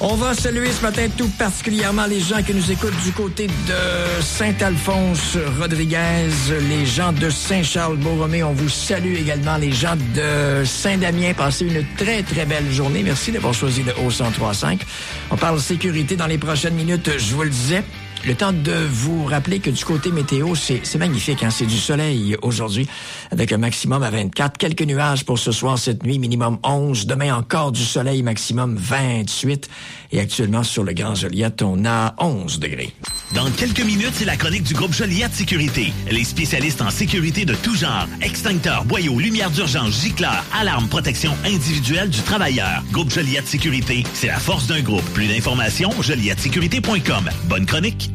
On va saluer ce matin tout particulièrement les gens qui nous écoutent du côté de Saint-Alphonse-Rodriguez, les gens de Saint-Charles-Beauromé. On vous salue également, les gens de Saint-Damien. Passez une très, très belle journée. Merci d'avoir choisi le Haut-1035. On parle sécurité dans les prochaines minutes, je vous le disais. Le temps de vous rappeler que du côté météo, c'est magnifique, hein? C'est du soleil aujourd'hui, avec un maximum à 24. Quelques nuages pour ce soir, cette nuit, minimum 11. Demain, encore du soleil, maximum 28. Et actuellement, sur le Grand Joliette, on a 11 degrés. Dans quelques minutes, c'est la chronique du groupe Joliette Sécurité. Les spécialistes en sécurité de tout genre. Extincteurs, boyaux, lumière d'urgence, gicleurs, alarmes, protection individuelle du travailleur. Groupe Joliette Sécurité, c'est la force d'un groupe. Plus d'informations, joliettesécurité.com. Bonne chronique.